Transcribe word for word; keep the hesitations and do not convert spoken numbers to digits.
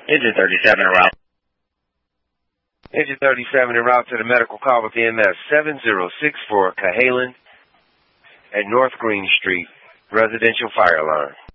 Engine thirty-seven en route. Engine thirty-seven en route to the medical call with the M S seven zero six four Cahalan at North Green Street, residential fire alarm.